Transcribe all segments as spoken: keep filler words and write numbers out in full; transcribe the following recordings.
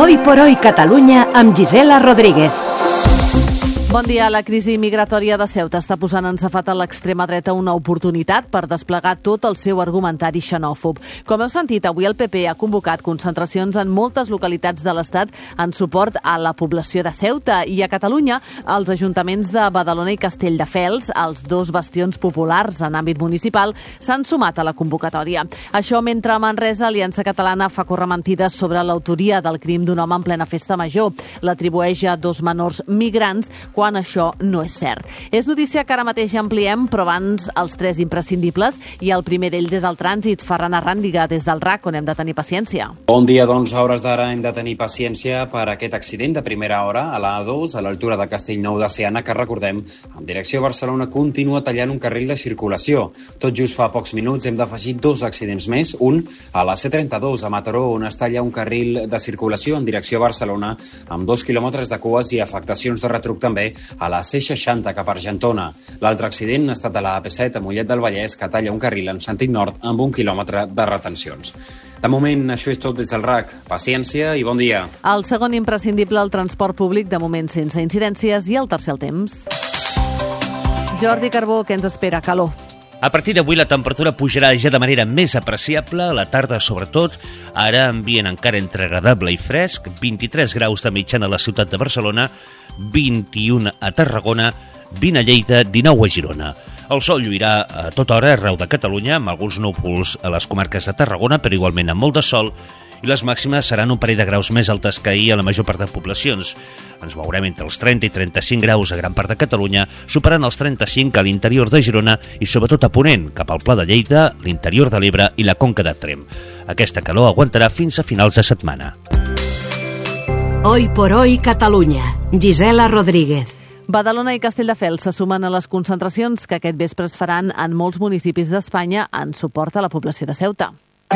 Hoy por hoy Catalunya amb Gisela Rodríguez. Bon dia. La crisi migratòria de Ceuta està posant en safata a l'extrema dreta una oportunitat per desplegar tot el seu argumentari xenòfob. Com heu sentit, avui el P P ha convocat concentracions en moltes localitats de l'Estat en suport a la població de Ceuta i a Catalunya, els ajuntaments de Badalona i Castelldefels, els dos bastions populars en àmbit municipal, s'han sumat a la convocatòria. Això mentre a Manresa Aliança Catalana fa córrer mentides sobre l'autoria del crim d'un home en plena festa major. L'atribueix a dos menors migrants quan això no és cert. És notícia que ara mateix ampliem, però abans els tres imprescindibles, i el primer d'ells és el trànsit. Ferran Arràndiga, des del R A C, on hem de tenir paciència. Bon dia, doncs a hores d'ara hem de tenir paciència per aquest accident de primera hora a la A dos, a l'altura de Castellnou de Seana, que recordem, en direcció a Barcelona continua tallant un carril de circulació. Tot just fa pocs minuts hem d'afegir dos accidents més, un a la C trenta-dos a Mataró, on es talla un carril de circulació en direcció a Barcelona amb dos quilòmetres de cues i afectacions de retruc també a la C seixanta cap a Argentona. L'altre accident ha estat a la A P set a Mollet del Vallès, que talla un carril en sentit nord amb un quilòmetre de retencions. De moment, això és tot des del R A C. Paciència i bon dia. El segon imprescindible, el transport públic, de moment sense incidències, i el tercer, el temps. Jordi Carbó, què ens espera? Calor. A partir d'avui la temperatura pujarà ja de manera més apreciable, a la tarda sobretot, ara ambient encara entre agradable i fresc, vint-i-tres graus de mitjana a la ciutat de Barcelona, vint-i-un a Tarragona, vint a Lleida, dinou a Girona. El sol lluirà a tota hora arreu de Catalunya, amb alguns núvols a les comarques de Tarragona, però igualment amb molt de sol, i les màximes seran un parell de graus més altes que ahir a la major part de poblacions. Ens mourem entre els trenta i trenta-cinc graus a gran part de Catalunya, superant els trenta-cinc a l'interior de Girona i sobretot a Ponent, cap al Pla de Lleida, l'interior de l'Ebre i la Conca de Tremp. Aquesta calor aguantarà fins a finals de setmana. Hoy por hoy Catalunya. Gisela Rodríguez. Badalona i Castelldefels se sumen a les concentracions que aquest vespre es faran en molts municipis d'Espanya en suport a la població de Ceuta.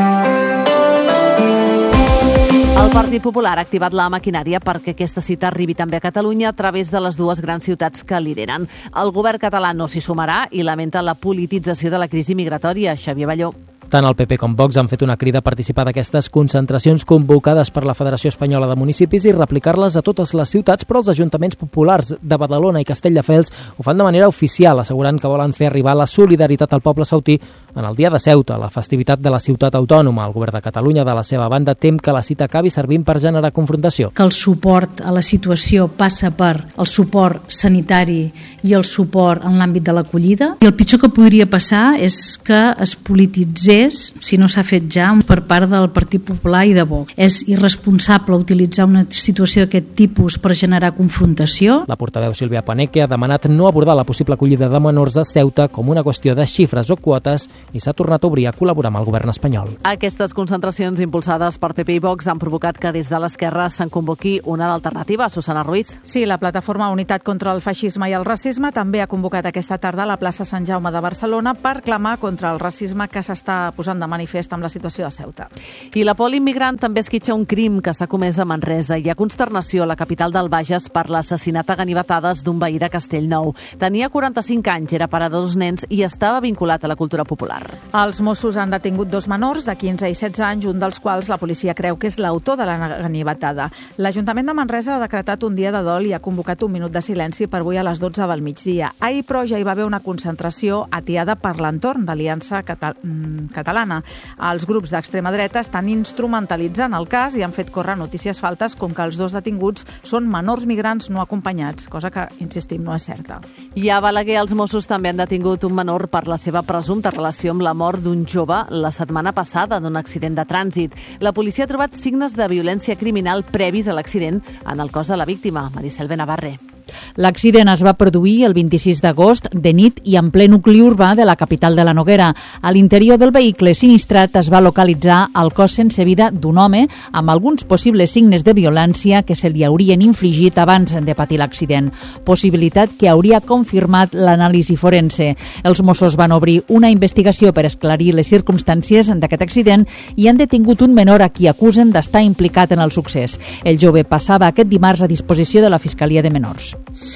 El Partit Popular ha activat la maquinària perquè aquesta cita arribi també a Catalunya a través de les dues grans ciutats que lideren. El govern català no s'hi sumarà i lamenta la politització de la crisi migratòria. Xavier Balló. Tant el P P com Vox han fet una crida a participar d'aquestes concentracions convocades per la Federació Espanyola de Municipis i replicar-les a totes les ciutats, però els ajuntaments populars de Badalona i Castelldefels ho fan de manera oficial, assegurant que volen fer arribar la solidaritat al poble ceutí en el dia de Ceuta, la festivitat de la ciutat autònoma. El govern de Catalunya, de la seva banda, tem que la cita acabi servint per generar confrontació. Que el suport a la situació passa per el suport sanitari i el suport en l'àmbit de l'acollida. I el pitjor que podria passar és que es polititzés, si no s'ha fet ja, per part del Partit Popular i de Vox. És irresponsable utilitzar una situació d'aquest tipus per generar confrontació. La portaveu Sílvia Paneque ha demanat no abordar la possible acollida de menors a Ceuta com una qüestió de xifres o quotes i s'ha tornat a obrir a col·laborar amb el govern espanyol. Aquestes concentracions impulsades per P P i Vox han provocat que des de l'esquerra se'n convoqui una d'alternativa. Susana Ruiz. Sí, la plataforma Unitat contra el Feixisme i el Racisme també ha convocat aquesta tarda a la plaça Sant Jaume de Barcelona per clamar contra el racisme que s'està posant de manifest amb la situació de Ceuta. I la pol immigrant també esquitxa un crim que s'ha comès a Manresa. Hi ha consternació a la capital del Bages per l'assassinat a ganivetades d'un veí de Castellnou. Tenia quaranta-cinc anys, era pare de dos nens i estava vinculat a la cultura popular. Els Mossos han detingut dos menors de quinze i setze anys, un dels quals la policia creu que és l'autor de la ganivetada. L'Ajuntament de Manresa ha decretat un dia de dol i ha convocat un minut de silenci per avui a les dotze del migdia. Ahir, però, ja hi va haver una concentració atiada per l'entorn d'Aliança Catal Catalana. Els grups d'extrema dreta estan instrumentalitzant el cas i han fet córrer notícies faltes com que els dos detinguts són menors migrants no acompanyats, cosa que, insistim, no és certa. I a Balaguer els Mossos també han detingut un menor per la seva presumpta relació amb la mort d'un jove la setmana passada d'un accident de trànsit. La policia ha trobat signes de violència criminal previs a l'accident en el cos de la víctima, Maricel Benavarre. L'accident es va produir el vint-i-sis d'agost de nit i en ple nucli urbà de la capital de la Noguera. A l'interior del vehicle sinistrat es va localitzar el cos sense vida d'un home amb alguns possibles signes de violència que se li haurien infligit abans de patir l'accident. Possibilitat que hauria confirmat l'anàlisi forense. Els Mossos van obrir una investigació per esclarir les circumstàncies d'aquest accident i han detingut un menor a qui acusen d'estar implicat en el succés. El jove passava aquest dimarts a disposició de la Fiscalia de Menors.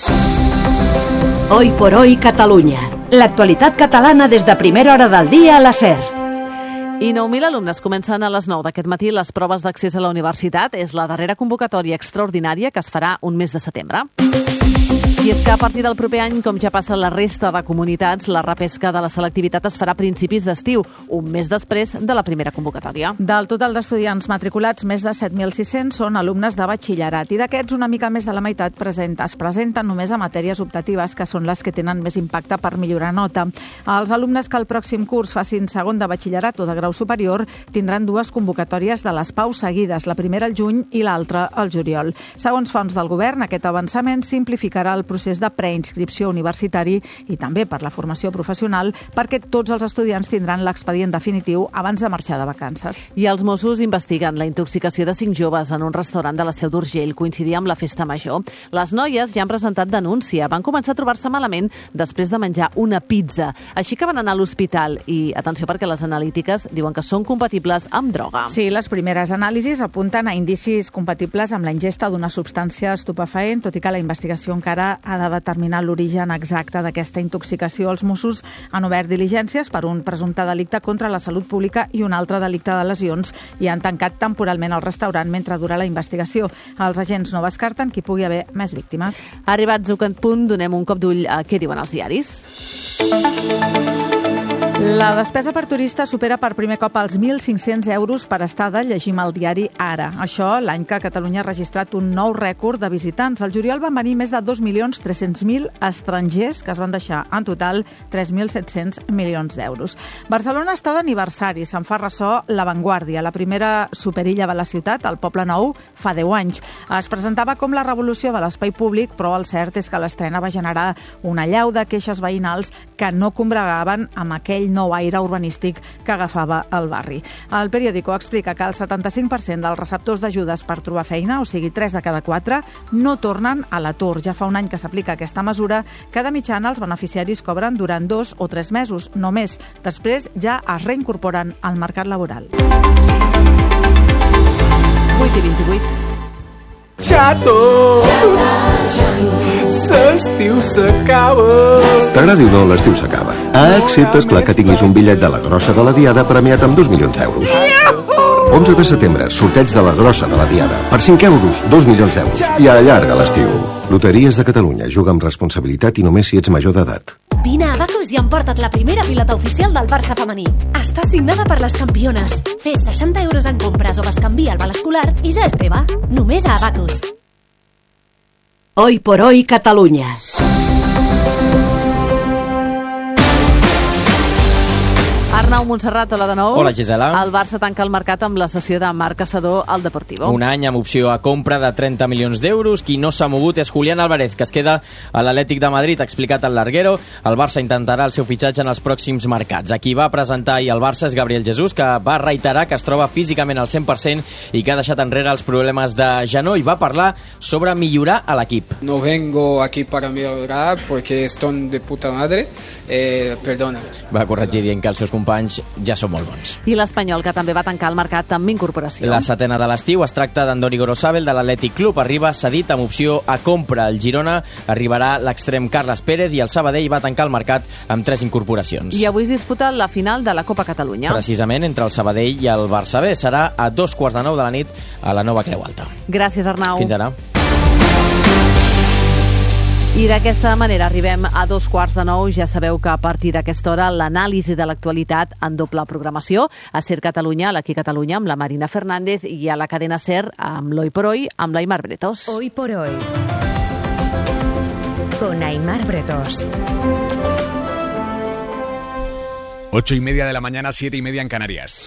Hoy por hoy Catalunya. L'actualitat catalana des de primera hora del dia a la SER. I nou mil alumnes comencen a les nou d'aquest matí les proves d'accés a la universitat. És la darrera convocatòria extraordinària que es farà un mes de setembre. I és que a partir del proper any, com ja passa a la resta de comunitats, la repesca de la selectivitat es farà a principis d'estiu, un mes després de la primera convocatòria. Del total d'estudiants matriculats, més de set mil sis-cents són alumnes de batxillerat i d'aquests una mica més de la meitat presenta, es presenten només a matèries optatives, que són les que tenen més impacte per millorar nota. Els alumnes que el pròxim curs facin segon de batxillerat o de grau superior tindran dues convocatòries de les PAU seguides, la primera al juny i l'altra al juliol. Segons fonts del govern, aquest avançament simplificarà el procés de preinscripció universitari i també per la formació professional, perquè tots els estudiants tindran l'expedient definitiu abans de marxar de vacances. I els Mossos investiguen la intoxicació de cinc joves en un restaurant de la Seu d'Urgell. Coincidia amb la festa major. Les noies ja han presentat denúncia. Van començar a trobar-se malament després de menjar una pizza. Així que van anar a l'hospital i, atenció, perquè les analítiques diuen que són compatibles amb droga. Sí, les primeres anàlisis apunten a indicis compatibles amb la ingesta d'una substància estupefaent, tot i que la investigació encara ha de determinar l'origen exacte d'aquesta intoxicació. Els Mossos han obert diligències per un presumpte delicte contra la salut pública i un altre delicte de lesions i han tancat temporalment el restaurant mentre dura la investigació. Els agents no descarten que hi pugui haver més víctimes. Arribats a aquest punt, donem un cop d'ull a què diuen els diaris. La despesa per turista supera per primer cop els mil cinc-cents euros per estada, llegim al diari Ara. Això l'any que Catalunya ha registrat un nou rècord de visitants. Al juliol van venir més de dos milions tres-cents mil estrangers, que es van deixar en total tres mil set-cents milions d'euros. Barcelona està d'aniversari, se'n fa ressò La Vanguardia, la primera superilla de la ciutat, el Poble Nou, fa deu anys. Es presentava com la revolució de l'espai públic, però el cert és que l'estrena va generar una allau de queixes veïnals que no combregaven amb aquell nou aire urbanístic que agafava el barri. El periòdico explica que el setanta-cinc per cent dels receptors d'ajudes per trobar feina, o sigui, tres de cada quatre, no tornen a l'atur. Ja fa un any que s'aplica aquesta mesura, que de mitjana els beneficiaris cobren durant dos o tres mesos, només. Després ja es reincorporen al mercat laboral. vuit i vint-i-vuit. Xato! L'estiu s'acaba! T'agradi o no, l'estiu s'acaba. Excepte, esclar, que tinguis un bitllet de la grossa de la Diada premiat amb dos milions d'euros. onze de setembre, sorteig de la grossa de la Diada. Per cinc euros, dos milions d'euros. I allarga l'estiu. Loteries de Catalunya. Juga amb responsabilitat i només si ets major d'edat. Vine a Abacus i emporta't la primera pilota oficial del Barça femení. Està signada per les campiones. Fes seixanta euros en compres o bescanvia al val escolar i ja és teva. Només a Abacus. Hoy por hoy Catalunya. Arnau Montserrat, hola de nou. Hola, Gisela. El Barça tanca el mercat amb la cessió de Marc Caçador al Deportivo. Un any amb opció a compra de trenta milions d'euros. Qui no s'ha mogut és Julián Álvarez, que es queda a l'Atlètic de Madrid, ha explicat el Larguero. El Barça intentarà el seu fitxatge en els pròxims mercats. A qui va presentar ahir el Barça és Gabriel Jesús, que va reiterar que es troba físicament al cent per cent i que ha deixat enrere els problemes de genoll. Va parlar sobre millorar a l'equip. No vengo aquí para mejorar porque están de puta madre. Eh, perdona. Va corregir dient que els seus companys ja són molt bons. I l'Espanyol, que també va tancar el mercat amb incorporació. La setena de l'estiu es tracta d'Andoni Gorosabel de l'Atlètic Club. Arriba cedit amb opció a compra. El Girona arribarà l'extrem Carles Pérez i el Sabadell va tancar el mercat amb tres incorporacions. I avui es disputa la final de la Copa Catalunya. Precisament entre el Sabadell i el Barça B. Serà a dos quarts de nou de la nit a la nova Creu Alta. Gràcies, Arnau. Fins ara. I d'aquesta manera arribem a dos quarts de nou. Ja sabeu que a partir d'aquesta hora l'anàlisi de l'actualitat en doble programació a Ser Catalunya, a l'Aquí Catalunya, amb la Marina Fernández, i a la cadena Ser amb l'Hoy por Hoy, amb l'Aimar Bretos. Hoy por Hoy con Aimar Bretos. Ocho y media de la mañana, siete y media en Canarias.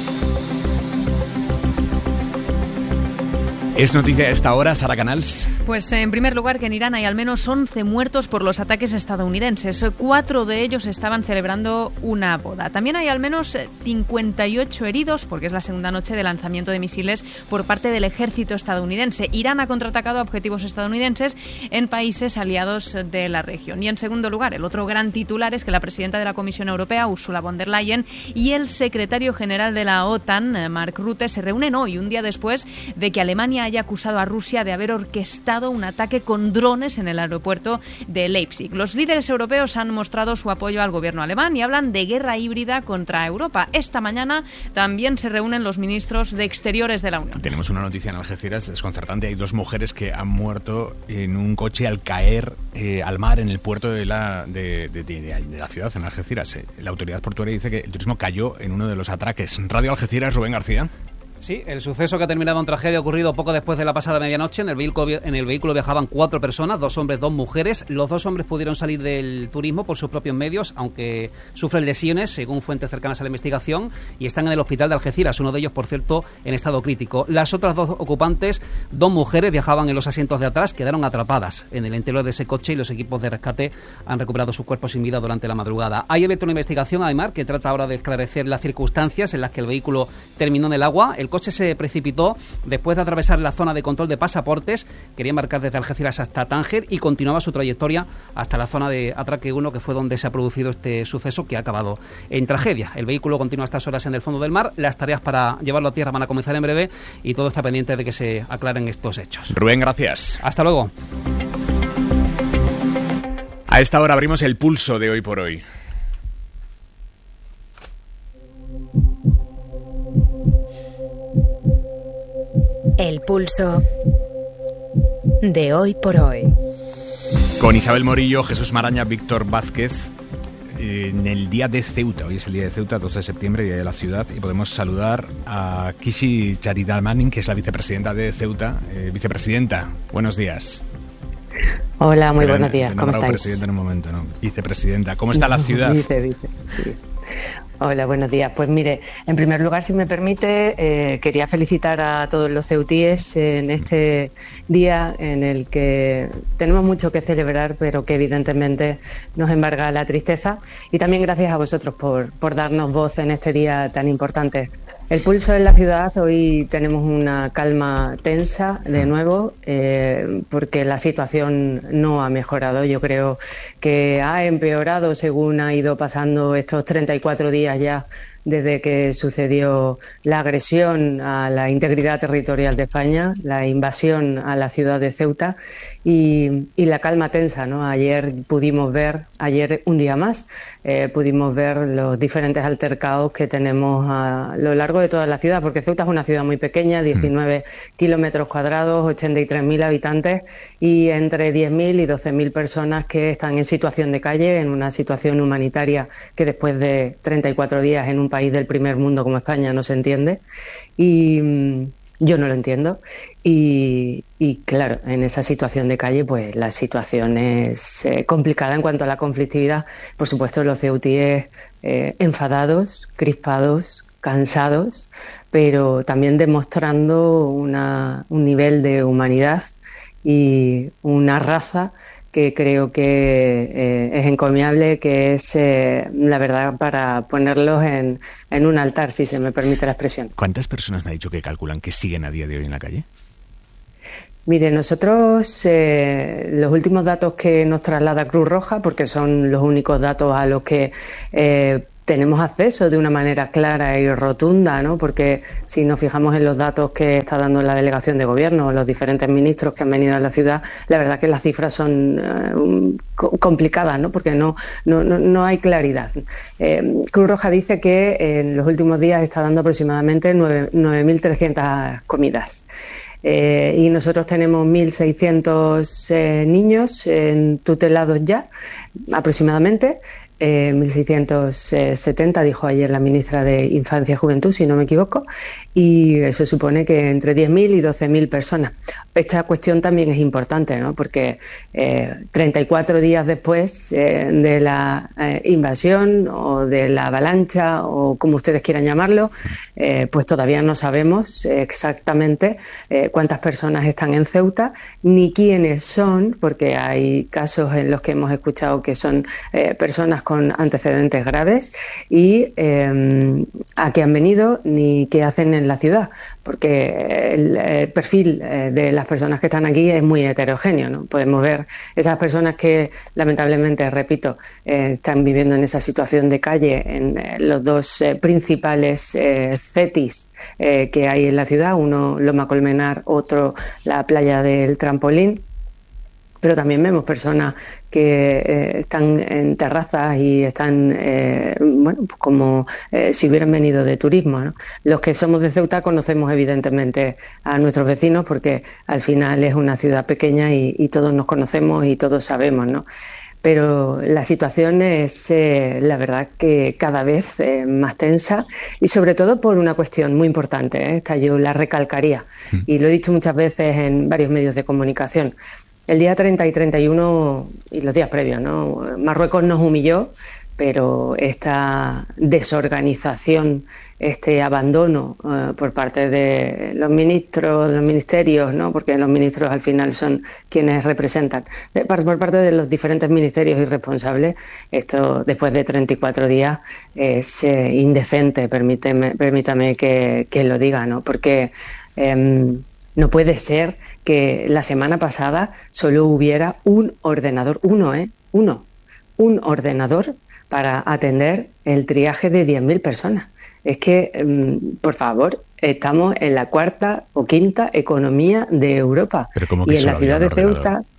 ¿Es noticia a esta hora, Sara Canals? Pues en primer lugar que en Irán hay al menos once muertos por los ataques estadounidenses. Cuatro de ellos estaban celebrando una boda. También hay al menos cincuenta y ocho heridos, porque es la segunda noche de lanzamiento de misiles por parte del ejército estadounidense. Irán ha contraatacado a objetivos estadounidenses en países aliados de la región. Y en segundo lugar, el otro gran titular es que la presidenta de la Comisión Europea, Ursula von der Leyen, y el secretario general de la OTAN, Mark Rutte, se reúnen hoy, un día después de que Alemania haya acusado a Rusia de haber orquestado un ataque con drones en el aeropuerto de Leipzig. Los líderes europeos han mostrado su apoyo al gobierno alemán y hablan de guerra híbrida contra Europa. Esta mañana también se reúnen los ministros de Exteriores de la Unión. Tenemos una noticia en Algeciras desconcertante. Hay dos mujeres que han muerto en un coche al caer eh, al mar en el puerto de la, de, de, de, de la ciudad, en Algeciras. Eh, la autoridad portuaria dice que el turismo cayó en uno de los atraques. Radio Algeciras, Rubén García. Sí, el suceso que ha terminado en tragedia ha ocurrido poco después de la pasada medianoche. En el vehículo, en el vehículo viajaban cuatro personas, dos hombres, dos mujeres. Los dos hombres pudieron salir del turismo por sus propios medios, aunque sufren lesiones, según fuentes cercanas a la investigación, y están en el hospital de Algeciras, uno de ellos, por cierto, en estado crítico. Las otras dos ocupantes, dos mujeres, viajaban en los asientos de atrás, quedaron atrapadas en el interior de ese coche y los equipos de rescate han recuperado sus cuerpos sin vida durante la madrugada. Hay abierto una investigación, Aymar, que trata ahora de esclarecer las circunstancias en las que el vehículo terminó en el agua. El coche se precipitó después de atravesar la zona de control de pasaportes, quería embarcar desde Algeciras hasta Tánger y continuaba su trayectoria hasta la zona de Atraque uno, que fue donde se ha producido este suceso que ha acabado en tragedia. El vehículo continúa a estas horas en el fondo del mar, las tareas para llevarlo a tierra van a comenzar en breve y todo está pendiente de que se aclaren estos hechos. Rubén, gracias. Hasta luego. A esta hora abrimos el pulso de Hoy por Hoy. El pulso de Hoy por Hoy. Con Isabel Morillo, Jesús Maraña, Víctor Vázquez, en el día de Ceuta. Hoy es el día de Ceuta, doce de septiembre, día de la ciudad, y podemos saludar a Kishi Charidamanin, que es la vicepresidenta de Ceuta. Eh, vicepresidenta, buenos días. Hola, muy Pero buenos días, ¿cómo estáis? Presidenta en un momento, ¿no? Vicepresidenta, ¿cómo está la ciudad? Vice, vice, sí. Hola, buenos días. Pues mire, en primer lugar, si me permite, eh, quería felicitar a todos los ceutíes en este día en el que tenemos mucho que celebrar, pero que evidentemente nos embarga la tristeza. Y también gracias a vosotros por, por darnos voz en este día tan importante. El pulso en la ciudad, hoy tenemos una calma tensa de nuevo, eh, porque la situación no ha mejorado. Yo creo que ha empeorado según ha ido pasando estos treinta y cuatro días ya desde que sucedió la agresión a la integridad territorial de España, la invasión a la ciudad de Ceuta y, y la calma tensa, ¿no? Ayer pudimos ver, ayer un día más, eh, pudimos ver los diferentes altercados que tenemos a lo largo de toda la ciudad, porque Ceuta es una ciudad muy pequeña, diecinueve kilómetros cuadrados, ochenta y tres mil habitantes y entre diez mil y doce mil personas que están en situación de calle, en una situación humanitaria que después de treinta y cuatro días en un país del primer mundo como España no se entiende, y mmm, yo no lo entiendo y, y claro, en esa situación de calle pues la situación es eh, complicada en cuanto a la conflictividad. Por supuesto, los ceutíes eh, enfadados, crispados, cansados, pero también demostrando una, un nivel de humanidad y una raza que creo que eh, es encomiable, que es, eh, la verdad, para ponerlos en, en un altar, si se me permite la expresión. ¿Cuántas personas me ha dicho que calculan que siguen a día de hoy en la calle? Mire, nosotros eh, los últimos datos que nos traslada Cruz Roja, porque son los únicos datos a los que eh, tenemos acceso de una manera clara y rotunda, ¿no? Porque si nos fijamos en los datos que está dando la delegación de gobierno, los diferentes ministros que han venido a la ciudad, la verdad que las cifras son eh, complicadas, ¿no? Porque no, no, no hay claridad. Eh, Cruz Roja dice que en los últimos días está dando aproximadamente nueve mil trescientas comidas. Eh, y nosotros tenemos mil seiscientos eh, niños eh, tutelados ya, aproximadamente. Eh, mil seiscientos setenta, dijo ayer la ministra de Infancia y Juventud, si no me equivoco, y eso supone que entre diez mil y doce mil personas. Esta cuestión también es importante, ¿no? Porque eh, treinta y cuatro días después eh, de la eh, invasión o de la avalancha o como ustedes quieran llamarlo, eh, pues todavía no sabemos exactamente eh, cuántas personas están en Ceuta ni quiénes son, porque hay casos en los que hemos escuchado que son eh, personas con antecedentes graves y eh, a qué han venido ni qué hacen en la ciudad, porque el, el perfil de las personas que están aquí es muy heterogéneo, ¿no? Podemos ver esas personas que lamentablemente, repito, eh, están viviendo en esa situación de calle en eh, los dos eh, principales eh, cetis eh, que hay en la ciudad, uno Loma Colmenar, otro la playa del Trampolín. Pero también vemos personas que eh, están en terrazas y están, eh, bueno, pues como eh, si hubieran venido de turismo, ¿no? Los que somos de Ceuta conocemos evidentemente a nuestros vecinos porque al final es una ciudad pequeña y, y todos nos conocemos y todos sabemos, ¿no? Pero la situación es, eh, la verdad, que cada vez eh, más tensa y sobre todo por una cuestión muy importante, ¿eh? Esta yo la recalcaría y lo he dicho muchas veces en varios medios de comunicación. El día treinta y treinta y uno y los días previos, ¿no? Marruecos nos humilló, pero esta desorganización, este abandono eh, por parte de los ministros, de los ministerios, ¿no? Porque los ministros al final son quienes representan, de, por parte de los diferentes ministerios y responsables, esto después de treinta y cuatro días es eh, indecente, permíteme, permítame que, que lo diga, ¿no? Porque eh, no puede ser que la semana pasada solo hubiera un ordenador, uno, ¿eh? Uno, un ordenador para atender el triaje de diez mil personas. Es que, por favor, estamos en la cuarta o quinta economía de Europa. Pero ¿cómo que y en la solo ciudad había de un ordenador? Ceuta...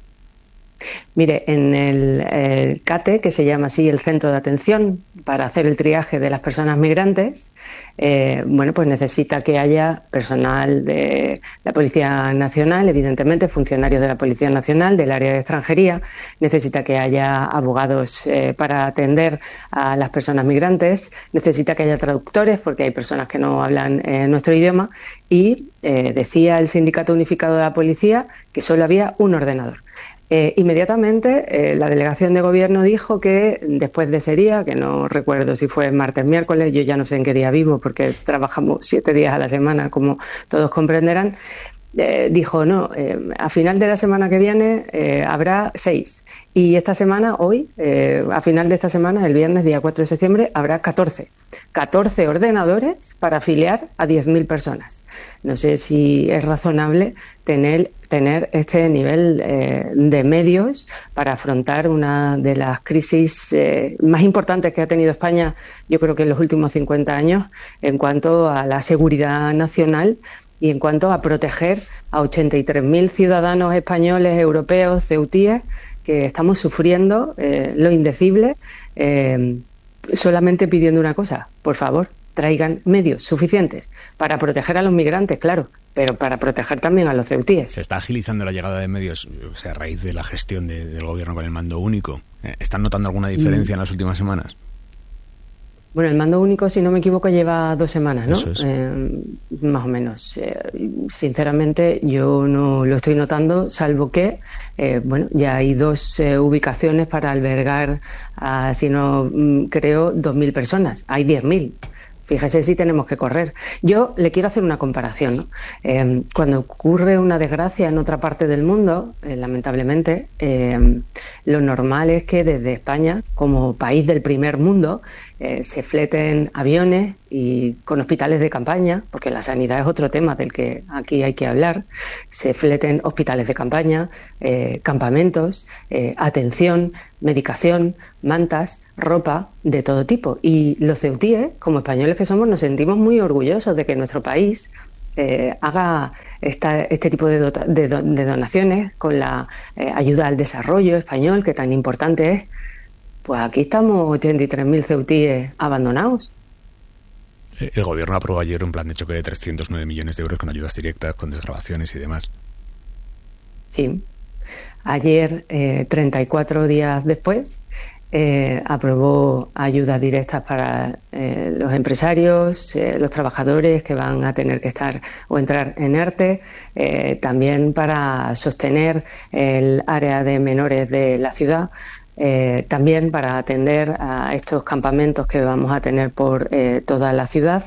Mire, en el eh, CATE, que se llama así el Centro de Atención para hacer el triaje de las personas migrantes, eh, bueno, pues necesita que haya personal de la Policía Nacional, evidentemente, funcionarios de la Policía Nacional, del área de extranjería, necesita que haya abogados eh, para atender a las personas migrantes, necesita que haya traductores, porque hay personas que no hablan eh, nuestro idioma, y eh, decía el Sindicato Unificado de la Policía que solo había un ordenador. Eh, inmediatamente eh, la delegación de gobierno dijo que después de ese día, que no recuerdo si fue martes, miércoles, yo ya no sé en qué día vivo porque trabajamos siete días a la semana, como todos comprenderán, eh, dijo no, eh, a final de la semana que viene eh, habrá seis y esta semana, hoy, eh, a final de esta semana, el viernes día cuatro de septiembre, habrá catorce. catorce ordenadores para afiliar a diez mil personas. No sé si es razonable tener, tener este nivel eh, de medios para afrontar una de las crisis eh, más importantes que ha tenido España, yo creo que en los últimos cincuenta años, en cuanto a la seguridad nacional y en cuanto a proteger a ochenta y tres mil ciudadanos españoles, europeos, ceutíes, que estamos sufriendo eh, lo indecible, eh, solamente pidiendo una cosa, por favor, traigan medios suficientes para proteger a los migrantes, claro, pero para proteger también a los ceutíes. Se está agilizando la llegada de medios, o sea, a raíz de la gestión de, del gobierno con el mando único. ¿Están notando alguna diferencia mm. en las últimas semanas? Bueno, el mando único, si no me equivoco, lleva dos semanas, ¿no? Eso es. Eh, más o menos. Eh, sinceramente, yo no lo estoy notando, salvo que, eh, bueno, ya hay dos eh, ubicaciones para albergar, a, si no creo, dos mil personas. Hay diez mil. Fíjese si tenemos que correr. Yo le quiero hacer una comparación, ¿no? Eh, cuando ocurre una desgracia en otra parte del mundo, eh, lamentablemente, eh, lo normal es que desde España, como país del primer mundo, eh, se fleten aviones y con hospitales de campaña, porque la sanidad es otro tema del que aquí hay que hablar, se fleten hospitales de campaña, eh, campamentos, eh, atención, medicación, mantas, ropa de todo tipo. Y los ceutíes, como españoles que somos, nos sentimos muy orgullosos de que nuestro país eh, haga esta, este tipo de, dota, de, do, de donaciones con la eh, ayuda al desarrollo español, que tan importante es. Pues aquí estamos ochenta y tres mil ceutíes abandonados. El gobierno aprobó ayer un plan de choque de trescientos nueve millones de euros con ayudas directas, con desgravaciones y demás. Sí. Ayer, eh, treinta y cuatro días después, eh, aprobó ayudas directas para eh, los empresarios, eh, los trabajadores que van a tener que estar o entrar en ERTE, eh, también para sostener el área de menores de la ciudad. eh, también para atender a estos campamentos que vamos a tener por eh, toda la ciudad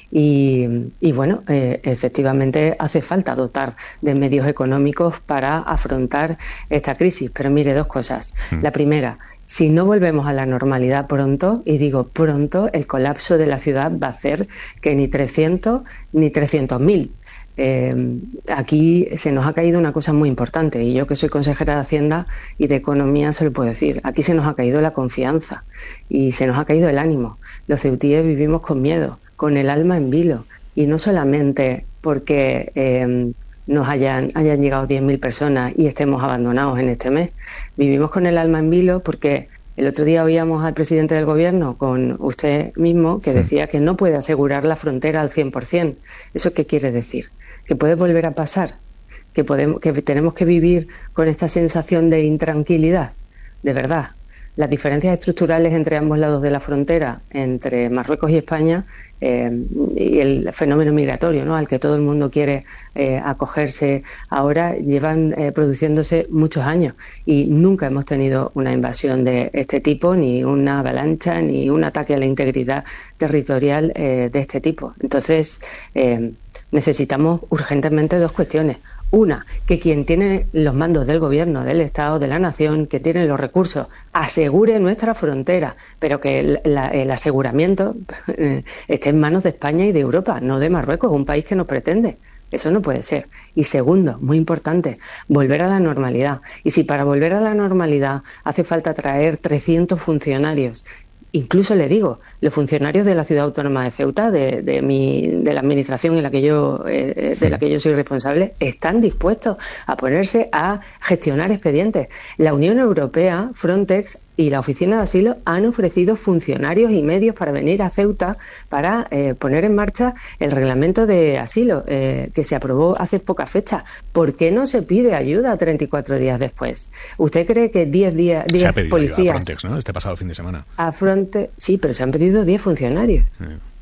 y, y bueno, eh, efectivamente hace falta dotar de medios económicos para afrontar esta crisis. Pero mire, dos cosas. Mm. La primera, si no volvemos a la normalidad pronto, y digo pronto, el colapso de la ciudad va a hacer que ni trescientos ni trescientos mil. Eh, aquí se nos ha caído una cosa muy importante, y yo que soy consejera de Hacienda y de Economía se lo puedo decir. Aquí se nos ha caído la confianza y se nos ha caído el ánimo. Los ceutíes vivimos con miedo, con el alma en vilo, y no solamente porque eh, nos hayan, hayan llegado diez mil personas y estemos abandonados en este mes. Vivimos con el alma en vilo porque el otro día oíamos al presidente del gobierno, con usted mismo, que decía que no puede asegurar la frontera al cien por ciento. ¿Eso qué quiere decir? ¿Que puede volver a pasar? ¿Que, podemos, que tenemos que vivir con esta sensación de intranquilidad? De verdad. Las diferencias estructurales entre ambos lados de la frontera, entre Marruecos y España, eh, y el fenómeno migratorio, ¿no?, al que todo el mundo quiere eh, acogerse ahora, llevan eh, produciéndose muchos años y nunca hemos tenido una invasión de este tipo, ni una avalancha, ni un ataque a la integridad territorial eh, de este tipo. Entonces, eh, necesitamos urgentemente dos cuestiones. Una, que quien tiene los mandos del gobierno, del Estado, de la nación, que tiene los recursos, asegure nuestra frontera, pero que el, la, el aseguramiento eh, esté en manos de España y de Europa, no de Marruecos, un país que nos pretende. Eso no puede ser. Y segundo, muy importante, volver a la normalidad. Y si para volver a la normalidad hace falta traer trescientos funcionarios, incluso le digo, los funcionarios de la Ciudad Autónoma de Ceuta, de, de, mi, de la administración en la que yo, eh, de la que yo soy responsable, están dispuestos a ponerse a gestionar expedientes. La Unión Europea, Frontex y la Oficina de Asilo han ofrecido funcionarios y medios para venir a Ceuta para eh, poner en marcha el reglamento de asilo eh, que se aprobó hace poca fecha. ¿Por qué no se pide ayuda treinta y cuatro días después? ¿Usted cree que diez días, diez se ha pedido policías ayuda a Frontex, ¿no?, este pasado fin de semana? A Frontex, sí, pero se han pedido diez funcionarios. Sí.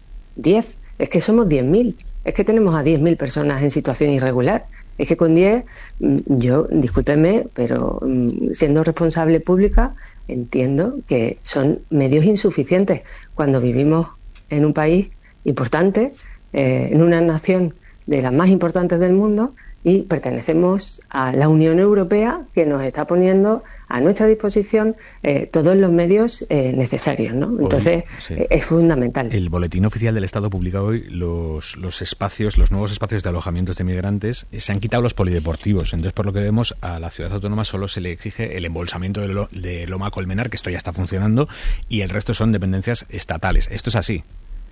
diez. Es que somos diez mil. Es que tenemos a diez mil personas en situación irregular. Es que con diez, yo, discúlpeme, pero siendo responsable pública, entiendo que son medios insuficientes cuando vivimos en un país importante, eh, en una nación de las más importantes del mundo, y pertenecemos a la Unión Europea, que nos está poniendo a nuestra disposición eh, todos los medios eh, necesarios, ¿no? Entonces, hoy, sí. eh, es fundamental. El Boletín Oficial del Estado publica hoy los, los espacios, los nuevos espacios de alojamientos de migrantes. Se han quitado los polideportivos. Entonces, por lo que vemos, a la ciudad autónoma solo se le exige el embolsamiento de, lo, de Loma Colmenar, que esto ya está funcionando, y el resto son dependencias estatales. ¿Esto es así?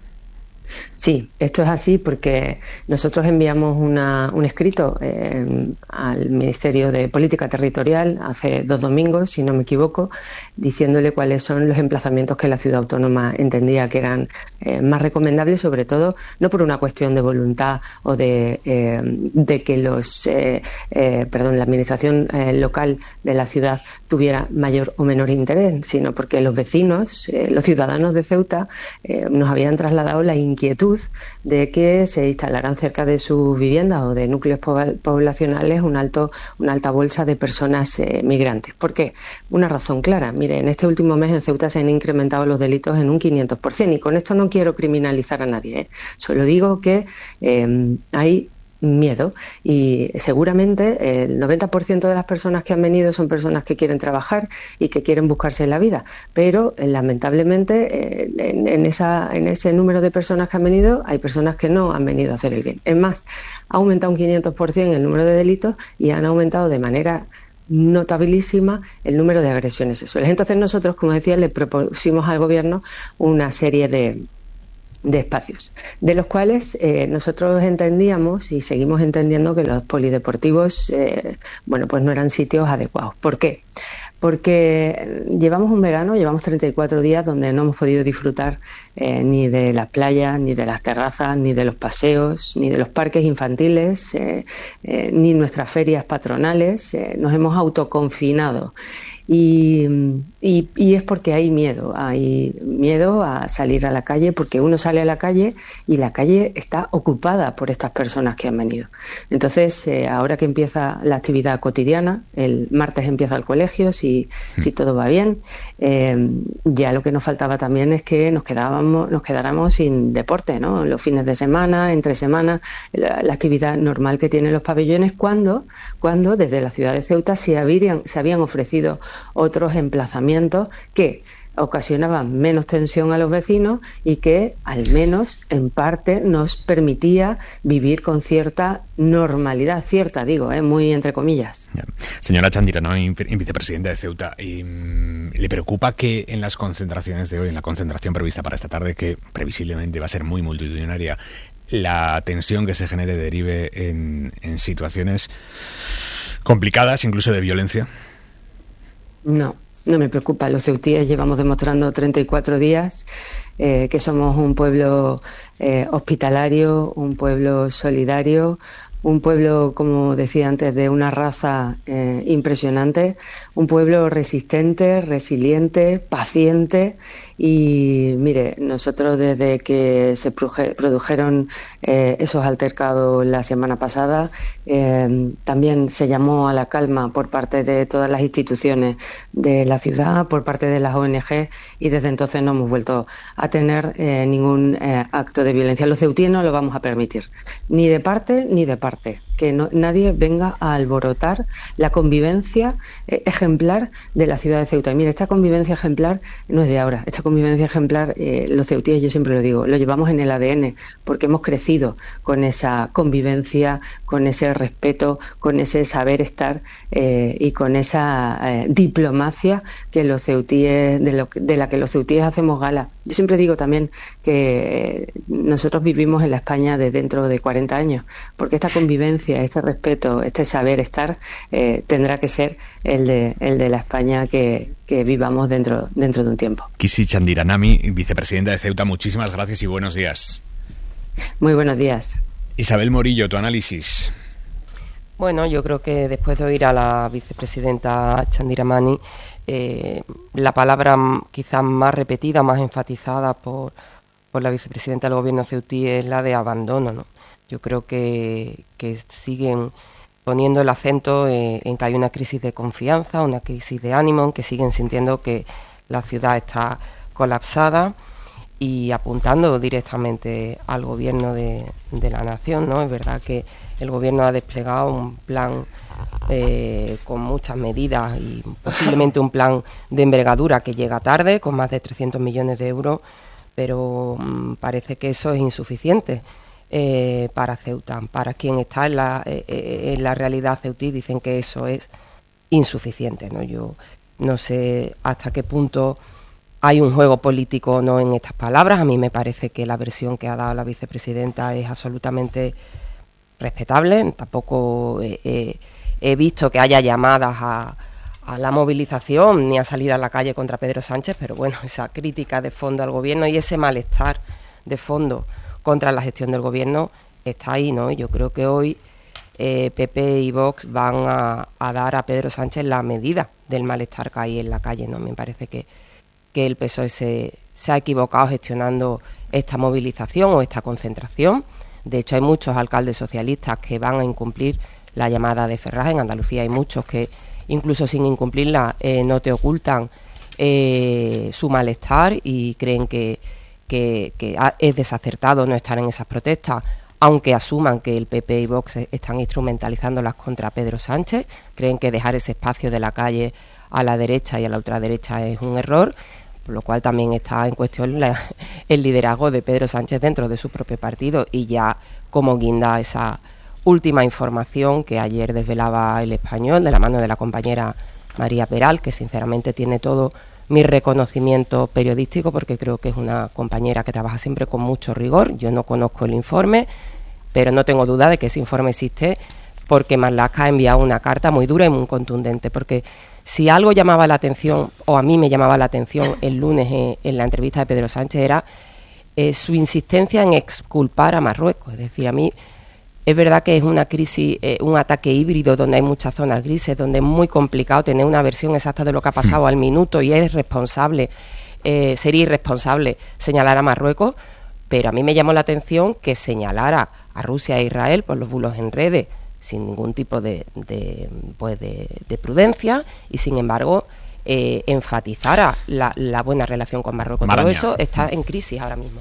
Sí, esto es así porque nosotros enviamos una, un escrito eh, al Ministerio de Política Territorial hace dos domingos, si no me equivoco, diciéndole cuáles son los emplazamientos que la ciudad autónoma entendía que eran eh, más recomendables, sobre todo no por una cuestión de voluntad o de, eh, de que los, eh, eh, perdón, la administración eh, local de la ciudad tuviera mayor o menor interés, sino porque los vecinos, eh, los ciudadanos de Ceuta, eh, nos habían trasladado la inquietud de que se instalaran cerca de sus viviendas o de núcleos poblacionales un alto, una alta bolsa de personas eh, migrantes. ¿Por qué? Una razón clara. Mire, en este último mes en Ceuta se han incrementado los delitos en un quinientos por ciento, y con esto no quiero criminalizar a nadie, ¿eh? Solo digo que eh, hay miedo y seguramente el noventa por ciento de las personas que han venido son personas que quieren trabajar y que quieren buscarse la vida, pero eh, lamentablemente eh, en, en, esa, en ese número de personas que han venido hay personas que no han venido a hacer el bien. Es más, ha aumentado un quinientos por ciento el número de delitos y han aumentado de manera notabilísima el número de agresiones sexuales. Entonces nosotros, como decía, le propusimos al gobierno una serie de de espacios, de los cuales eh, nosotros entendíamos y seguimos entendiendo que los polideportivos eh, bueno, pues no eran sitios adecuados. ¿Por qué? Porque llevamos un verano, llevamos treinta y cuatro días donde no hemos podido disfrutar eh, ni de las playas, ni de las terrazas, ni de los paseos, ni de los parques infantiles, eh, eh, ni nuestras ferias patronales. Eh, nos hemos autoconfinado. Y, y, y es porque hay miedo, hay miedo a salir a la calle, porque uno sale a la calle y la calle está ocupada por estas personas que han venido. Entonces, eh, ahora que empieza la actividad cotidiana, el martes empieza el colegio, si, si todo va bien, eh, ya lo que nos faltaba también es que nos quedábamos, nos quedáramos sin deporte, ¿no? Los fines de semana, entre semanas, la, la actividad normal que tienen los pabellones, cuando, cuando desde la ciudad de Ceuta se habían, se habían ofrecido otros emplazamientos que ocasionaban menos tensión a los vecinos y que al menos en parte nos permitía vivir con cierta normalidad, cierta digo, ¿eh? Muy entre comillas. Señora Chandiranami, vicepresidenta de Ceuta, ¿y, mm, ¿le preocupa que en las concentraciones de hoy, en la concentración prevista para esta tarde, que previsiblemente va a ser muy multitudinaria, la tensión que se genere derive en, en situaciones complicadas, incluso de violencia? No. No me preocupa. Los ceutíes llevamos demostrando treinta y cuatro días eh, que somos un pueblo eh, hospitalario, un pueblo solidario, un pueblo, como decía antes, de una raza eh, impresionante, un pueblo resistente, resiliente, paciente. Y mire, nosotros desde que se produjeron eh, esos altercados la semana pasada, eh, también se llamó a la calma por parte de todas las instituciones de la ciudad, por parte de las O N G, y desde entonces no hemos vuelto a tener eh, ningún eh, acto de violencia. Los ceutíes no lo vamos a permitir, ni de parte ni de parte, que no, nadie venga a alborotar la convivencia eh, ejemplar de la ciudad de Ceuta. Y mire, esta convivencia ejemplar no es de ahora, esta convivencia ejemplar, eh, los ceutíes, yo siempre lo digo, lo llevamos en el A D N, porque hemos crecido con esa convivencia, con ese respeto, con ese saber estar eh, y con esa eh, diplomacia que los ceutíes, de, lo, de la que los ceutíes hacemos gala. Yo siempre digo también que eh, nosotros vivimos en la España de dentro de cuarenta años, porque esta convivencia, este respeto, este saber estar eh, tendrá que ser el de, el de la España que, que vivamos dentro, dentro de un tiempo. Kisi Chandiranami, vicepresidenta de Ceuta, muchísimas gracias y buenos días. Muy buenos días. Isabel Morillo, tu análisis. Bueno, yo creo que después de oír a la vicepresidenta Chandiranami, eh, la palabra quizás más repetida, más enfatizada por, por la vicepresidenta del gobierno ceutí es la de abandono, ¿no? Yo creo que, que siguen poniendo el acento en, en que hay una crisis de confianza, una crisis de ánimo, en que siguen sintiendo que la ciudad está colapsada y apuntando directamente al gobierno de, de la nación, ¿no? Es verdad que el gobierno ha desplegado un plan eh, con muchas medidas y posiblemente un plan de envergadura que llega tarde, con más de trescientos millones de euros, pero mmm, parece que eso es insuficiente. Eh, para Ceuta, para quien está en la, eh, en la realidad ceutí, dicen que eso es insuficiente, ¿no? Yo no sé hasta qué punto hay un juego político o no en estas palabras. A mí me parece que la versión que ha dado la vicepresidenta es absolutamente respetable. Tampoco eh, eh, he visto que haya llamadas a, a la movilización ni a salir a la calle contra Pedro Sánchez, pero bueno, esa crítica de fondo al gobierno y ese malestar de fondo contra la gestión del gobierno está ahí, ¿no? Yo creo que hoy eh, P P y Vox van a, a dar a Pedro Sánchez la medida del malestar que hay en la calle, ¿no? Me parece que, que el P S O E se, se ha equivocado gestionando esta movilización o esta concentración. De hecho, hay muchos alcaldes socialistas que van a incumplir la llamada de Ferraz. En Andalucía hay muchos que, incluso sin incumplirla, eh, no te ocultan eh, su malestar y creen que Que, que es desacertado no estar en esas protestas, aunque asuman que el P P y Vox están instrumentalizándolas contra Pedro Sánchez. Creen que dejar ese espacio de la calle a la derecha y a la ultraderecha es un error, por lo cual también está en cuestión la, el liderazgo de Pedro Sánchez dentro de su propio partido. Y ya como guinda esa última información que ayer desvelaba El Español de la mano de la compañera María Peral, que sinceramente tiene todo mi reconocimiento periodístico, porque creo que es una compañera que trabaja siempre con mucho rigor. Yo no conozco el informe, pero no tengo duda de que ese informe existe, porque Marlaska ha enviado una carta muy dura y muy contundente, porque si algo llamaba la atención, o a mí me llamaba la atención el lunes en, en la entrevista de Pedro Sánchez, era eh, su insistencia en exculpar a Marruecos. Es decir, a mí Es verdad que es una crisis, eh, un ataque híbrido donde hay muchas zonas grises, donde es muy complicado tener una versión exacta de lo que ha pasado al minuto y es responsable, eh, sería irresponsable señalar a Marruecos, pero a mí me llamó la atención que señalara a Rusia e Israel por los bulos en redes sin ningún tipo de, de, pues de, de prudencia y sin embargo eh, enfatizara la, la buena relación con Marruecos. Maraña. Todo eso está en crisis ahora mismo.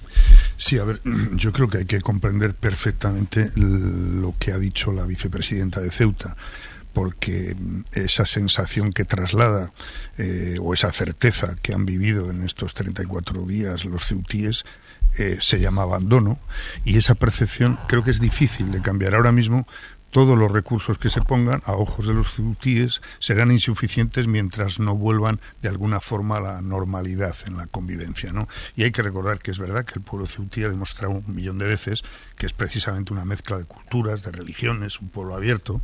Sí, a ver, yo creo que hay que comprender perfectamente lo que ha dicho la vicepresidenta de Ceuta, porque esa sensación que traslada eh, o esa certeza que han vivido en estos treinta y cuatro días los ceutíes eh, se llama abandono, y esa percepción creo que es difícil de cambiar. Ahora mismo todos los recursos que se pongan a ojos de los ceutíes serán insuficientes mientras no vuelvan de alguna forma a la normalidad en la convivencia, ¿no? Y hay que recordar que es verdad que el pueblo ceutí ha demostrado un millón de veces que es precisamente una mezcla de culturas, de religiones, un pueblo abierto,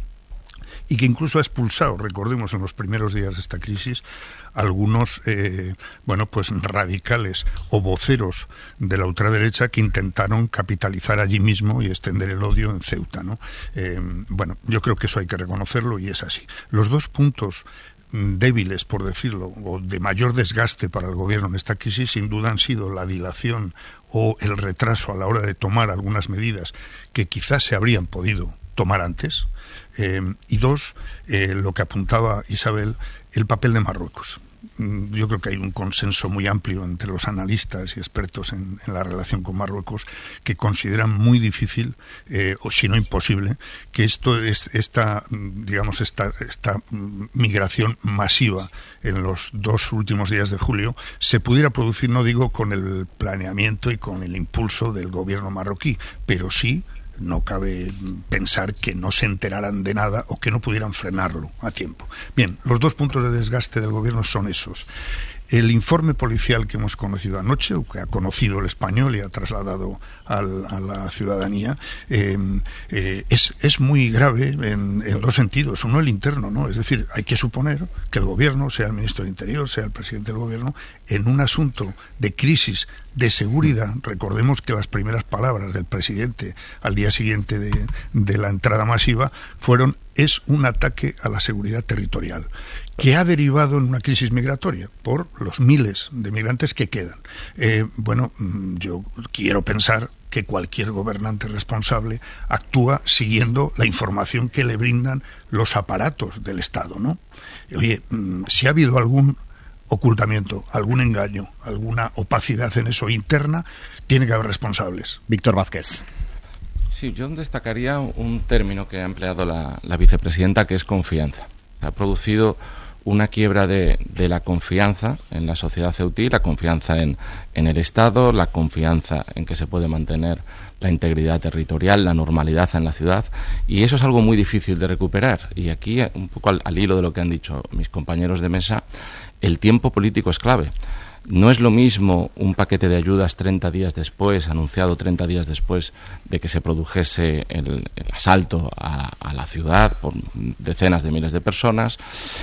y que incluso ha expulsado, recordemos, en los primeros días de esta crisis, algunos, eh, bueno, pues radicales o voceros de la ultraderecha que intentaron capitalizar allí mismo y extender el odio en Ceuta, ¿no? Eh, bueno, yo creo que eso hay que reconocerlo y es así. Los dos puntos débiles, por decirlo, o de mayor desgaste para el gobierno en esta crisis, sin duda han sido la dilación o el retraso a la hora de tomar algunas medidas que quizás se habrían podido tomar antes, eh, y dos, eh, lo que apuntaba Isabel, el papel de Marruecos. Yo creo que hay un consenso muy amplio entre los analistas y expertos en, en la relación con Marruecos que consideran muy difícil, eh, o si no imposible, que esto es esta, digamos, esta, esta migración masiva en los dos últimos días de julio se pudiera producir, no digo con el planeamiento y con el impulso del gobierno marroquí, pero sí. No cabe pensar que no se enteraran de nada o que no pudieran frenarlo a tiempo. Bien, los dos puntos de desgaste del gobierno son esos. El informe policial que hemos conocido anoche, o que ha conocido el español y ha trasladado al, a la ciudadanía, eh, eh, es, es muy grave en, en dos sentidos. Uno, el interno, ¿no? Es decir, hay que suponer que el gobierno, sea el ministro del Interior, sea el presidente del gobierno, en un asunto de crisis de seguridad, recordemos que las primeras palabras del presidente al día siguiente de, de la entrada masiva fueron: es un ataque a la seguridad territorial, que ha derivado en una crisis migratoria por los miles de migrantes que quedan. Eh, bueno, yo quiero pensar que cualquier gobernante responsable actúa siguiendo la información que le brindan los aparatos del Estado, ¿no? Oye, si ha habido algún ocultamiento, algún engaño, alguna opacidad en eso interna, tiene que haber responsables. Víctor Vázquez. Sí, yo destacaría un término que ha empleado la, la vicepresidenta, que es confianza. Ha producido una quiebra de, de la confianza en la sociedad ceutí, la confianza en, en el Estado, la confianza en que se puede mantener la integridad territorial, la normalidad en la ciudad, y eso es algo muy difícil de recuperar. Y aquí, un poco al, al hilo de lo que han dicho mis compañeros de mesa, el tiempo político es clave. No es lo mismo un paquete de ayudas treinta días después, anunciado treinta días después de que se produjese el, el asalto a, a la ciudad por decenas de miles de personas,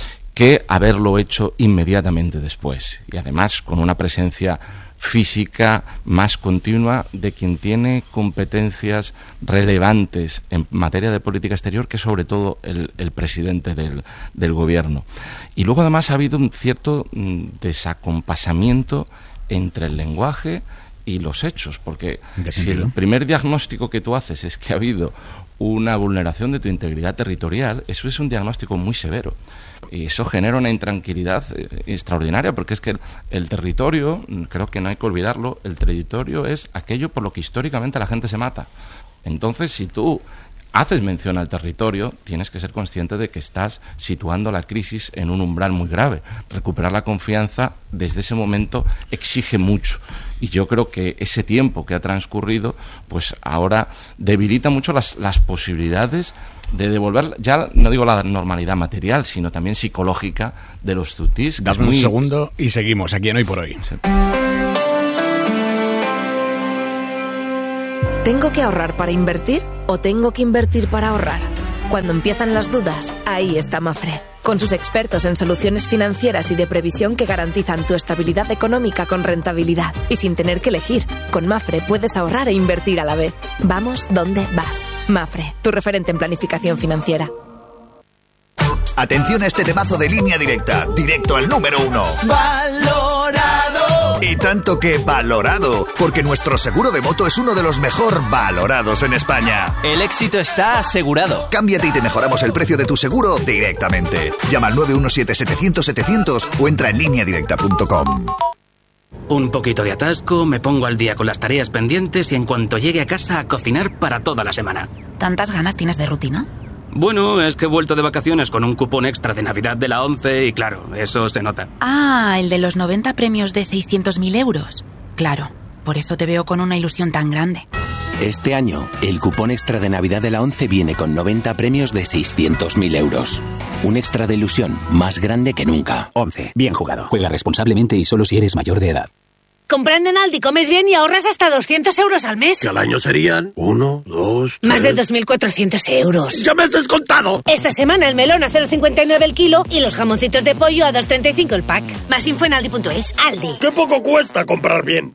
que haberlo hecho inmediatamente después. Y además con una presencia física más continua de quien tiene competencias relevantes en materia de política exterior, que sobre todo el, el presidente del, del gobierno. Y luego además ha habido un cierto mm, desacompasamiento entre el lenguaje y los hechos, porque si el primer diagnóstico que tú haces es que ha habido una vulneración de tu integridad territorial, eso es un diagnóstico muy severo. Y eso genera una intranquilidad eh, extraordinaria, porque es que el, el territorio, creo que no hay que olvidarlo, el territorio es aquello por lo que históricamente la gente se mata. Entonces, si tú haces mención al territorio, tienes que ser consciente de que estás situando la crisis en un umbral muy grave. Recuperar la confianza desde ese momento exige mucho. Y yo creo que ese tiempo que ha transcurrido, pues ahora debilita mucho las, las posibilidades de devolver, ya no digo la normalidad material, sino también psicológica de los ceutís. Dame muy... un segundo y seguimos aquí en Hoy por Hoy. Sí. ¿Tengo que ahorrar para invertir o tengo que invertir para ahorrar? Cuando empiezan las dudas, ahí está Mafre, con sus expertos en soluciones financieras y de previsión que garantizan tu estabilidad económica con rentabilidad y sin tener que elegir. Con Mafre puedes ahorrar e invertir a la vez. Vamos donde vas. Mafre, tu referente en planificación financiera. Atención a este temazo de Línea Directa, directo al número uno. ¡Valorado! Y tanto que valorado, porque nuestro seguro de moto es uno de los mejor valorados en España. El éxito está asegurado. Cámbiate y te mejoramos el precio de tu seguro directamente. Llama al nueve uno siete setecientos setecientos o entra en línea directa punto com. Un poquito de atasco, me pongo al día con las tareas pendientes y en cuanto llegue a casa a cocinar para toda la semana. ¿Tantas ganas tienes de rutina? Bueno, es que he vuelto de vacaciones con un cupón extra de Navidad de la ONCE y claro, eso se nota. Ah, el de los noventa premios de seiscientos mil euros. Claro, por eso te veo con una ilusión tan grande. Este año, el cupón extra de Navidad de la ONCE viene con noventa premios de seiscientos mil euros. Un extra de ilusión más grande que nunca. ONCE, bien jugado. Juega responsablemente y solo si eres mayor de edad. Comprando en Aldi comes bien y ahorras hasta doscientos euros al mes. Que al año serían uno, dos, tres... Más de dos mil cuatrocientos euros. ¡Ya me has descontado! Esta semana el melón a cero coma cincuenta y nueve el kilo y los jamoncitos de pollo a dos coma treinta y cinco el pack. Más info en aldi punto es. Aldi. ¡Qué poco cuesta comprar bien!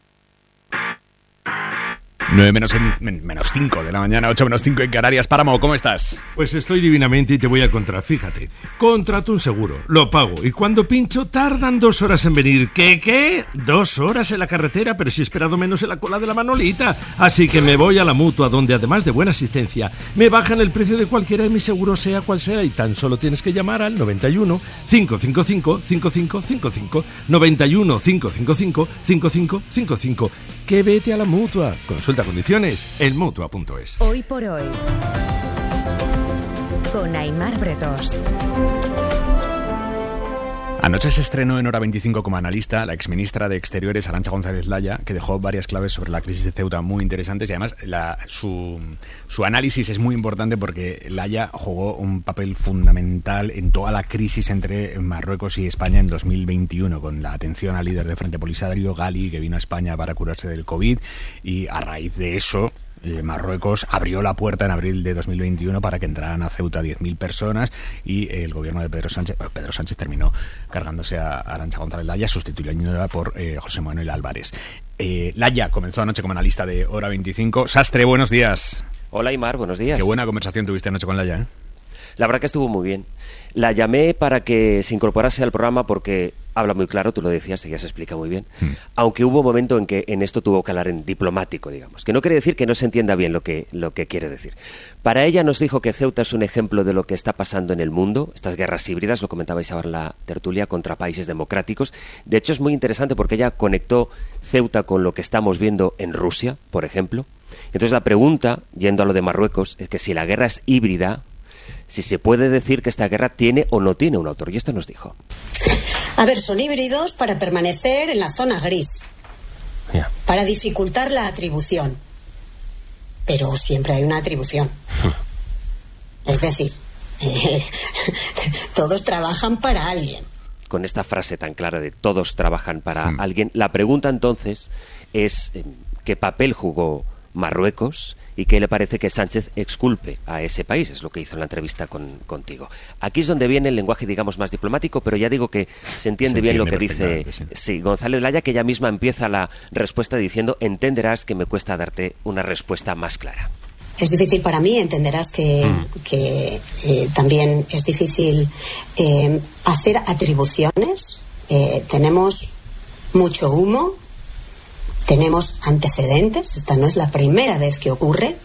nueve menos, en, menos cinco de la mañana, ocho menos cinco en Canarias. Páramo, ¿cómo estás? Pues estoy divinamente y te voy a encontrar. Fíjate, contrato un seguro, lo pago y cuando pincho tardan dos horas en venir. ¿Qué, qué? Dos horas en la carretera, pero si he esperado menos en la cola de la Manolita. Así que me voy a la Mutua, donde además de buena asistencia, me bajan el precio de cualquiera de mis seguros, sea cual sea, y tan solo tienes que llamar al noventa y uno, cinco cinco cinco, cinco cinco cinco cinco, noventa y uno, cinco cinco cinco, cinco cinco cinco cinco. Que vete a la Mutua. Consulta condiciones en mutua punto es. Hoy por hoy, con Aimar Bretos. Anoche se estrenó en Hora veinticinco como analista la exministra de Exteriores, Arantxa González Laya, que dejó varias claves sobre la crisis de Ceuta muy interesantes y además la, su, su análisis es muy importante porque Laya jugó un papel fundamental en toda la crisis entre Marruecos y España en dos mil veintiuno, con la atención al líder del Frente Polisario, Ghali, que vino a España para curarse del COVID, y a raíz de eso Marruecos abrió la puerta en abril de dos mil veintiuno para que entraran a Ceuta diez mil personas y el gobierno de Pedro Sánchez Pedro Sánchez terminó cargándose a Arantxa González Laya, sustituyéndola por eh, José Manuel Álvarez. Eh, Laya comenzó anoche como analista de Hora veinticinco. Sastre, buenos días. Hola, Aimar, buenos días. Qué buena conversación tuviste anoche con Laya, ¿eh? La verdad que estuvo muy bien. La llamé para que se incorporase al programa porque habla muy claro, tú lo decías, y ya se explica muy bien. Hmm. Aunque hubo un momento en que en esto tuvo que hablar en diplomático, digamos, que no quiere decir que no se entienda bien lo que, lo que quiere decir. Para ella nos dijo que Ceuta es un ejemplo de lo que está pasando en el mundo, estas guerras híbridas, lo comentabais ahora en la tertulia, contra países democráticos. De hecho, es muy interesante porque ella conectó Ceuta con lo que estamos viendo en Rusia, por ejemplo. Entonces la pregunta, yendo a lo de Marruecos, es que si la guerra es híbrida, si se puede decir que esta guerra tiene o no tiene un autor. Y esto nos dijo. A ver, son híbridos para permanecer en la zona gris, yeah. para dificultar la atribución. Pero siempre hay una atribución. Es decir, eh, todos trabajan para alguien. Con esta frase tan clara de todos trabajan para hmm. alguien, la pregunta entonces es eh, ¿qué papel jugó Marruecos y qué le parece que Sánchez exculpe a ese país? Es lo que hizo en la entrevista con, contigo. Aquí es donde viene el lenguaje, digamos, más diplomático, pero ya digo que se entiende, se bien entiende lo que dice sí. Sí, González Laya, que ella misma empieza la respuesta diciendo: entenderás que me cuesta darte una respuesta más clara. Es difícil para mí, entenderás que, mm. que eh, también es difícil eh, hacer atribuciones. Eh, tenemos mucho humo. Tenemos antecedentes, esta no es la primera vez que ocurre.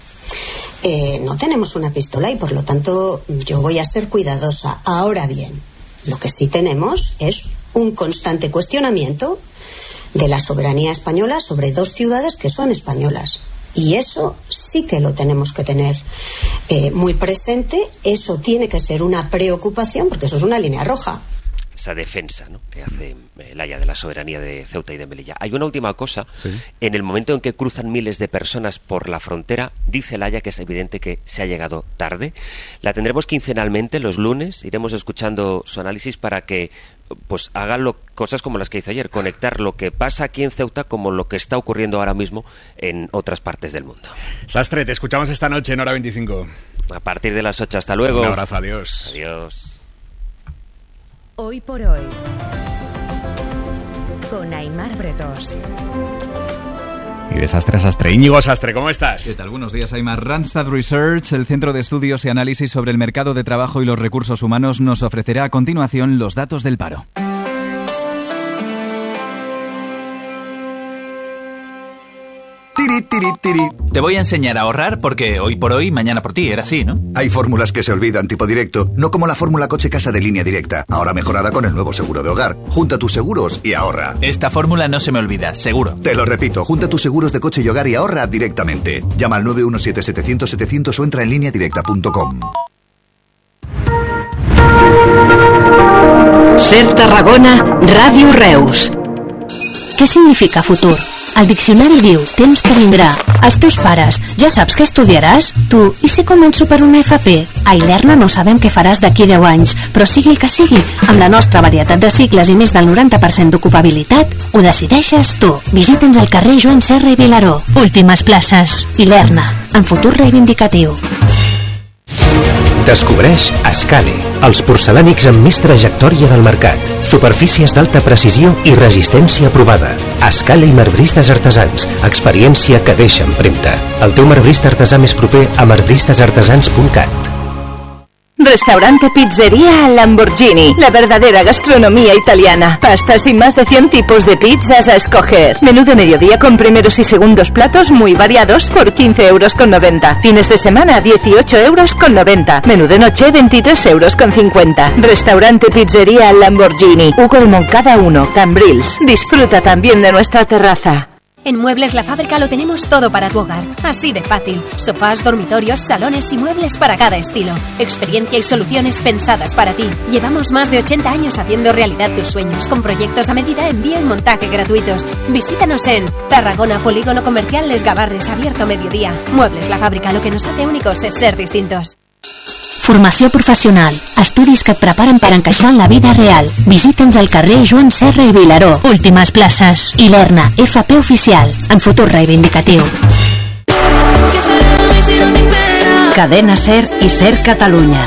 Eh, no tenemos una pistola y por lo tanto yo voy a ser cuidadosa. Ahora bien, lo que sí tenemos es un constante cuestionamiento de la soberanía española sobre dos ciudades que son españolas. Y eso sí que lo tenemos que tener eh, muy presente. Eso tiene que ser una preocupación porque eso es una línea roja. esa defensa, ¿no?, que hace el Haya de la soberanía de Ceuta y de Melilla. Hay una última cosa. Sí. En el momento en que cruzan miles de personas por la frontera, dice el Haya que es evidente que se ha llegado tarde. La tendremos quincenalmente los lunes, iremos escuchando su análisis para que pues hagan lo, cosas como las que hizo ayer, conectar lo que pasa aquí en Ceuta como lo que está ocurriendo ahora mismo en otras partes del mundo. Sastre, te escuchamos esta noche en Hora veinticinco. A partir de las ocho, hasta luego. Un abrazo, adiós. Adiós. Hoy por hoy, con Aimar Bretos. Y de Sastre a Sastre. Íñigo Sastre, ¿cómo estás? ¿Qué tal? Buenos días, Aimar. Randstad Research, el Centro de Estudios y Análisis sobre el Mercado de Trabajo y los Recursos Humanos, nos ofrecerá a continuación los datos del paro. Tiri, tiri, tiri. Te voy a enseñar a ahorrar porque hoy por hoy, mañana por ti, era así, ¿no? Hay fórmulas que se olvidan tipo directo, no como la fórmula coche-casa de Línea Directa, ahora mejorada con el nuevo seguro de hogar. Junta tus seguros y ahorra. Esta fórmula no se me olvida, seguro. Te lo repito, junta tus seguros de coche y hogar y ahorra directamente. Llama al nueve uno siete, setecientos, setecientos o entra en línea directa punto com. Ser Tarragona, Ràdio Reus. Què significa futur? El diccionari diu temps que vindrà. Els teus pares, ja saps què estudiaràs? Tu, i si començo per una F P? A Ilerna no sabem què faràs d'aquí deu anys, però sigui el que sigui, amb la nostra varietat de cicles i més del noranta per cent d'ocupabilitat, ho decideixes tu. Visita'ns al carrer Joan Serra i Vilaró. Últimes places. Ilerna, en futur reivindicatiu. Descobreix Ascale, els porcelànics amb més trajectòria del mercat. Superfícies d'alta precisió i resistència provada. Ascale i marbristes artesans, experiència que deixa empremta. El teu marbrista artesà més proper a marbristes artesans punt cat. Restaurante Pizzería Lamborghini, la verdadera gastronomía italiana. Pastas y más de cien tipos de pizzas a escoger. Menú de mediodía con primeros y segundos platos muy variados por quince euros con noventa. Fines de semana dieciocho euros con noventa. Menú de noche veintitrés euros con cincuenta. Restaurante Pizzería Lamborghini, Hugo de Moncada uno, Cambrils. Disfruta también de nuestra terraza. En Muebles La Fábrica lo tenemos todo para tu hogar. Así de fácil. Sofás, dormitorios, salones y muebles para cada estilo. Experiencia y soluciones pensadas para ti. Llevamos más de ochenta años haciendo realidad tus sueños, con proyectos a medida, envío y montaje gratuitos. Visítanos en Tarragona, Polígono Comercial Les Gavarres, abierto a mediodía. Muebles La Fábrica, lo que nos hace únicos es ser distintos. Formació professional. Estudis que et preparen per encaixar en la vida real. Visita'ns al carrer Joan Serra i Vilaró. Últimes places. Ilerna, F P oficial. En futur reivindicatiu. Cadena Ser i Ser Catalunya.